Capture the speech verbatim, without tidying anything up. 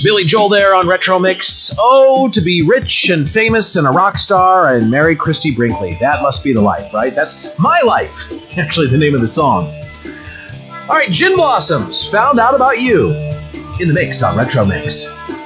Billy Joel there on Retro Mix. Oh, to be rich and famous and a rock star and marry Christy Brinkley. That must be the life, right? That's my life. Actually, the name of the song. All right, Gin Blossoms, Found Out About You. In the mix on Retro Mix.